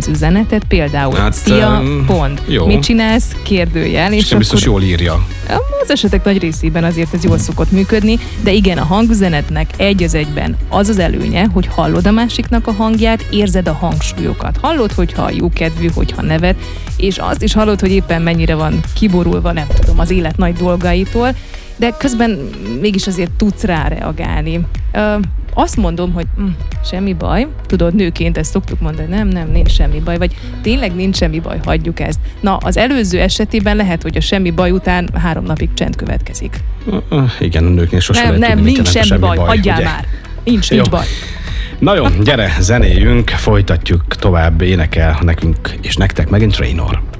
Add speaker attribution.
Speaker 1: az üzenetet, például
Speaker 2: Hát,
Speaker 1: szia, pont.
Speaker 2: jó.
Speaker 1: Mit csinálsz? Kérdőjel.
Speaker 2: És biztos jól írja.
Speaker 1: Az esetek nagy részében azért ez jól szokott működni, de igen, a hangüzenetnek egy az egyben az az előnye, hogy hallod a másiknak a hangját, érzed a hangsúlyokat. Hallod, hogyha jókedvű, hogyha nevet, és azt is hallod, hogy éppen mennyire van kiborulva, nem tudom, az élet nagy dolgaitól, de közben mégis azért tudsz rá reagálni. Azt mondom, hogy semmi baj, tudod, nőként ezt szoktuk mondani, nem, nincs semmi baj, vagy tényleg nincs semmi baj, hagyjuk ezt. Na, az előző esetében lehet, hogy a semmi baj után 3 napig csend következik.
Speaker 2: Igen, a nőknél sosem lehet tudni,
Speaker 1: nincs semmi baj, hagyjál
Speaker 2: ugye?
Speaker 1: már. Nincs baj.
Speaker 2: Na jó, gyere, zenéljünk, folytatjuk tovább, énekel nekünk és nektek megint Raynor.